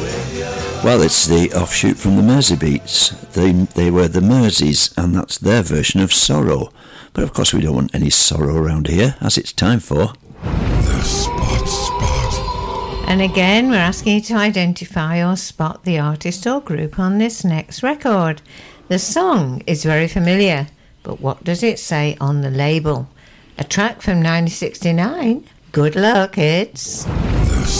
Well, it's the offshoot from the Merseybeats. They were the Merseys, and that's their version of Sorrow. But of course we don't want any sorrow around here, as it's time for... The Spot Spot. And again, we're asking you to identify or spot the artist or group on this next record. The song is very familiar, but what does it say on the label? A track from 1969? Good luck, kids.